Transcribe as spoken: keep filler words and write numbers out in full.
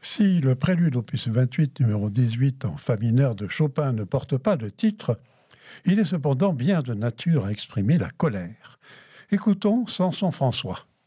Si le prélude opus vingt-huit, numéro dix-huit, en fa mineur de Chopin ne porte pas de titre, il est cependant bien de nature à exprimer la colère. Écoutons Samson François.